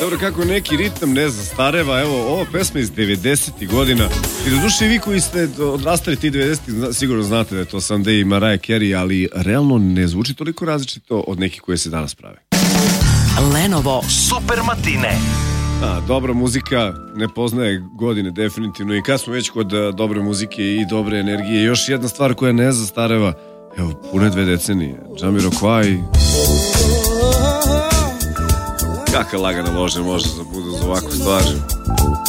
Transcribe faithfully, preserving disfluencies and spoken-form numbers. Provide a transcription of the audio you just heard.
Dobro, kako neki ritam ne zastareva. Evo, ova pesma iz devedesetih godina. I do duše vi koji ste odrastali ti devedesetih sigurno znate da je to Sunday i Mariah Carey, ali realno ne zvuči toliko različito od nekih koje se danas prave. Lenovo Super Matine. A, dobra muzika ne poznaje godine definitivno. I kad smo već kod a, dobre muzike i dobre energije, još jedna stvar koja ne zastareva. Evo, pune dve decenije. Jamiroquai. Kakva lagana loža može da bude za ovakvu stvar.